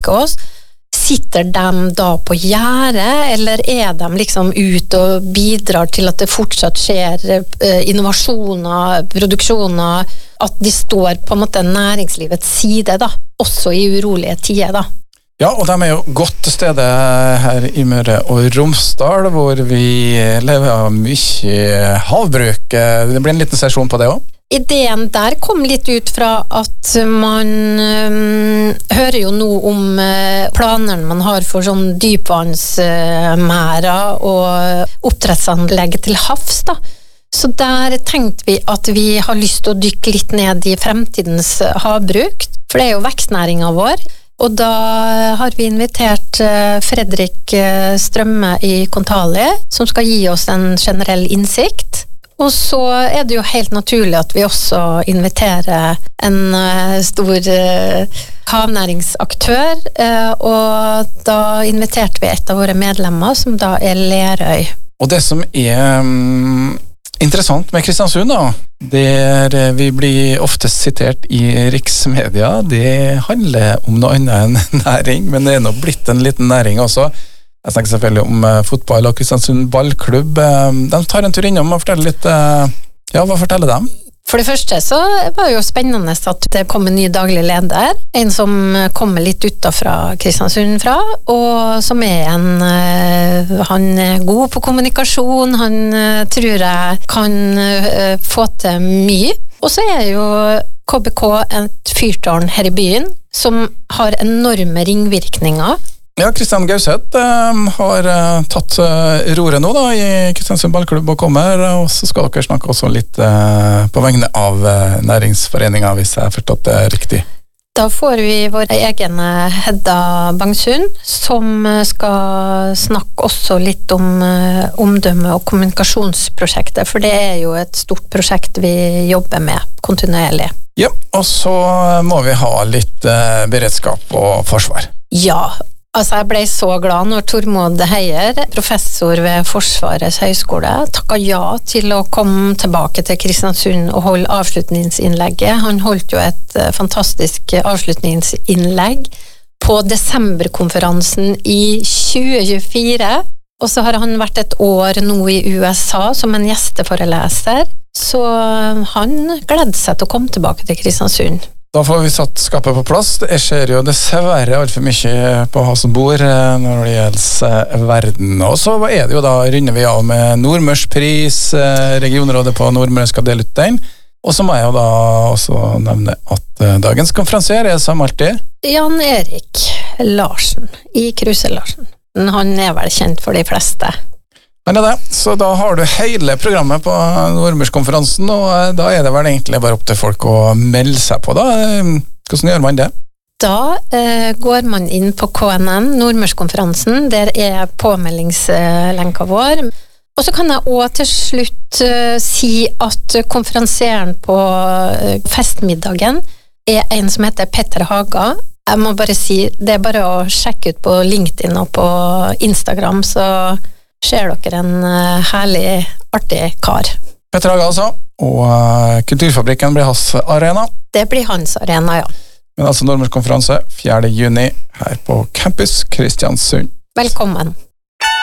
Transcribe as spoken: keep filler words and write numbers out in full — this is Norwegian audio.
påvirke oss. Sitter de da på gjerdet, eller er de liksom ut og bidrar til at det fortsatt skjer innovasjoner, produksjoner, at de står på en måte næringslivets side da, også i urolige tider da? Ja, og de er jo godt til stede her i Møre og Romsdal, hvor vi lever av mye havbruk. Det blir en liten sesjon på det også. Ideen der kom litt ut fra at man um, hører jo nå om uh, planerne man har for sånn dypvannsmærer uh, og oppdrettsanlegg til havs da. Så der tenkte vi at vi har lyst til å dykke litt ned i fremtidens havbruk, for det er jo vekstnæringen vår. Og da har vi invitert Fredrik Strømme i Kontali, som skal gi oss en generell innsikt. Og så er det jo helt naturlig at vi også inviterer en stor havnæringsaktør, og da inviterte vi et av våre medlemmer, som da er Lerøy. Og det som er um, interessant med Kristiansund da, der vi blir ofte sitert i riksmedia, det handler om noe annet enn næring, men det er nå blitt en liten næring også. Jeg snakker selvfølgelig om fotball og Kristiansund ballklubb. De tar en tur innom og forteller litt, ja, hva forteller de? For det første så var det jo spennende at det kom en ny daglig leder, en som kommer litt utenfra Kristiansund fra, og som er en, han er god på kommunikasjon, han tror jeg kan få til mye. Og så er jo K B K et fyrtårn her i byen, som har enorme ringvirkninger. Ja, Kristian Gauseth um, har uh, tatt uh, roret nå da, i Kristiansund ballklubb og kommer, og så skal dere snakke også litt uh, på vegne av uh, næringsforeningen, hvis jeg har forstått det riktig. Da får vi vår egen Hedda Bangsund, som skal snakke også litt om uh, omdømme og kommunikasjonsprosjektet, for det er jo et stort prosjekt vi jobber med kontinuerlig. Ja, og så må vi ha litt uh, beredskap og forsvar. Ja, altså jeg ble så glad når Tormod Heier, professor ved Forsvarets høgskole, takket ja til å komme tilbake til Kristiansund og holde avslutningsinnlegget. Han holdt jo et fantastisk avslutningsinnlegg på desemberkonferansen i tjue tjuefire, og så har han vært et år nå i U S A som en gjesteforeleser, så han gledde seg til å komme tilbake til Kristiansund. Da får vi satt skapet på plass. Det skjer jo dessverre alt for mye på hans bord når det gjelder verden. Og så er det jo da, runder vi av med Nordmørspris, regionrådet på Nordmøre skal dele ut den. Og så må jeg jo da også nevne at dagens konferansier er som alltid Jan Erik Larsen i Kruse Larsen. Han er vel kjent for de fleste. Men det er det, så da har du hele programmet på Nordmørskonferansen, og da er det vel egentlig bare opp til folk å melde seg på da. Hvordan gjør man det? Da eh, går man inn på K N N, Nordmørskonferansen, der er påmeldingslenka vår. Og så kan jeg også til slutt uh, si at konferansieren på uh, festmiddagen er en som heter Petter Haga. Jeg må bare si, det er bare å sjekke ut på LinkedIn og på Instagram, så ser dere en uh, herlig, artig kar. Petter Haga altså, og uh, Kulturfabrikken blir hans arena. Det blir hans arena, ja. Men altså Nordmørskonferanse fjerde juni her på Campus Kristiansund. Velkommen.